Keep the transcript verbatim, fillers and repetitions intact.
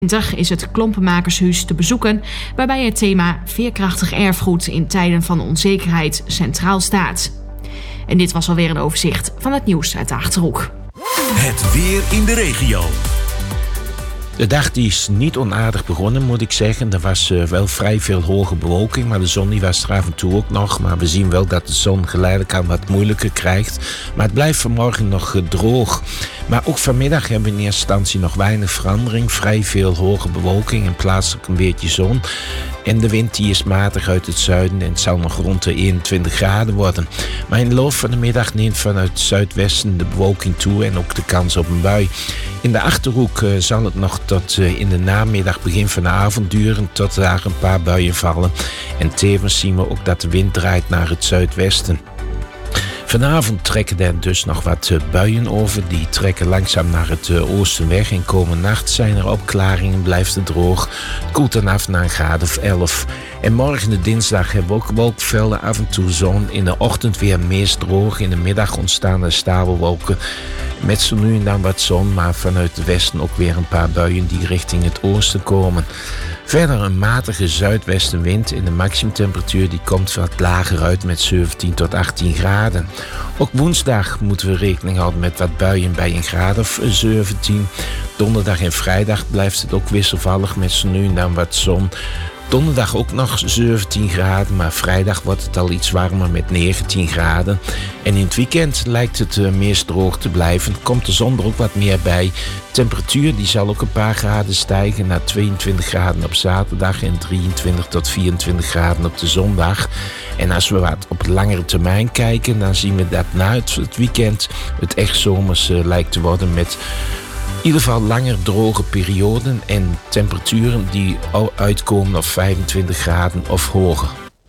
is het Klompenmakershuis te bezoeken, waarbij het thema veerkrachtig erfgoed in tijden van onzekerheid centraal staat. En dit was alweer een overzicht van het nieuws uit de Achterhoek. Het weer in de regio. De dag die is niet onaardig begonnen, moet ik zeggen. Er was uh, wel vrij veel hoge bewolking, maar de zon die was er af en toe ook nog. Maar we zien wel dat de zon geleidelijk aan wat moeilijker krijgt. Maar het blijft vanmorgen nog uh, droog. Maar ook vanmiddag hebben we in eerste instantie nog weinig verandering. Vrij veel hoge bewolking en plaatselijk een beetje zon. En de wind die is matig uit het zuiden en het zal nog rond de eenentwintig graden worden. Maar in de loop van de middag neemt vanuit het zuidwesten de bewolking toe en ook de kans op een bui. In de Achterhoek uh, zal het nog tot uh, in de namiddag, begin van de avond duren, tot daar een paar buien vallen. En tevens zien we ook dat de wind draait naar het zuidwesten. Vanavond trekken er dus nog wat buien over. Die trekken langzaam naar het oosten weg. En komende nacht zijn er opklaringen, blijft het droog. Het koelt dan af naar een graad of elf. En morgen de dinsdag hebben we ook wolkenvelden, af en toe zon. In de ochtend weer meest droog. In de middag ontstaan er stapelwolken. Met zo nu en dan wat zon, maar vanuit het westen ook weer een paar buien die richting het oosten komen. Verder een matige zuidwestenwind en de maximumtemperatuur die komt wat lager uit met zeventien tot achttien graden. Ook woensdag moeten we rekening houden met wat buien bij een graad of zeventien. Donderdag en vrijdag blijft het ook wisselvallig met zo nu en dan wat zon. Donderdag ook nog zeventien graden, maar vrijdag wordt het al iets warmer met negentien graden. En in het weekend lijkt het uh, meest droog te blijven. Komt de zon er ook wat meer bij. De temperatuur die zal ook een paar graden stijgen naar tweeëntwintig graden op zaterdag en drieëntwintig tot vierentwintig graden op de zondag. En als we wat op langere termijn kijken, dan zien we dat na het, het weekend het echt zomers uh, lijkt te worden met in ieder geval langer droge perioden en temperaturen die uitkomen op vijfentwintig graden of hoger.